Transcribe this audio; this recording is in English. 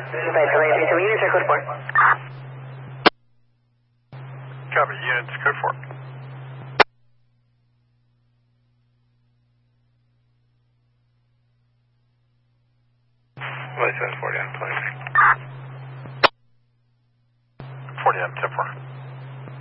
Units are code 4. Copy, units code 4. License 40 on 20. 40 on 10 4.